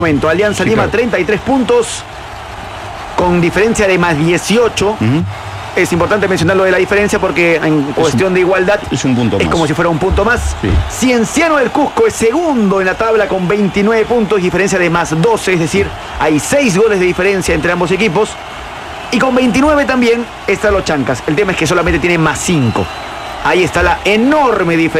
momento. Alianza Lima, claro. 33 puntos, con diferencia de más 18. Es importante mencionar lo de la diferencia porque en cuestión de igualdad es un punto es más. como si fuera un punto más. Sí. Cienciano del Cusco es segundo en la tabla con 29 puntos, diferencia de más 12, es decir, hay 6 goles de diferencia entre ambos equipos. Y con 29 también están los Chancas. El tema es que solamente tienen más 5. Ahí está la enorme diferencia.